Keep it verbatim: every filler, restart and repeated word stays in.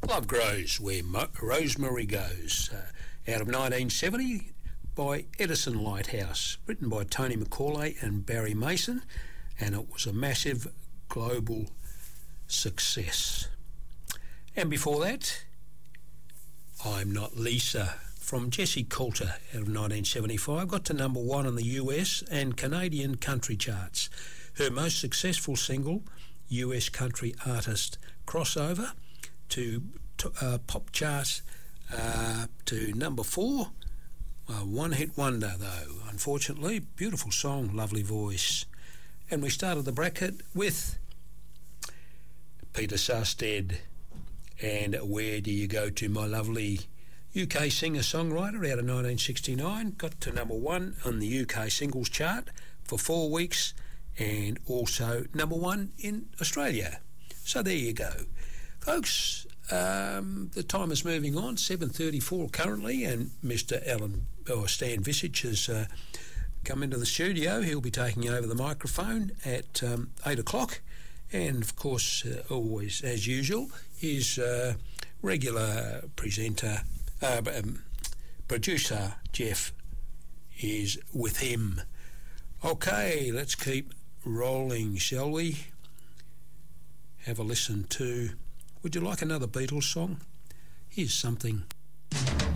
Love Grows Where Mo- Rosemary Goes, uh, out of nineteen seventy by Edison Lighthouse, written by Tony McCauley and Barry Mason, and it was a massive global success. And before that, I'm Not Lisa from Jessie Coulter out of nineteen seventy-five, got to number one on the U S and Canadian country charts. Her most successful single, U S Country Artist Crossover, to, to uh, pop chart uh, to number four. A one-hit wonder, though, unfortunately. Beautiful song, lovely voice. And we started the bracket with Peter Sarstedt and Where Do You Go To, My Lovely, U K singer-songwriter out of nineteen sixty-nine. Got to number one on the U K singles chart for four weeks and also number one in Australia. So there you go. Folks, um, the time is moving on, seven thirty-four currently, and Mister Alan, or Stan Visage has uh, come into the studio. He'll be taking over the microphone at um, eight o'clock. And, of course, uh, always, as usual, his uh, regular presenter, uh, um, producer, Jeff, is with him. Okay, let's keep rolling, shall we? Have a listen to... Would you like another Beatles song? Here's something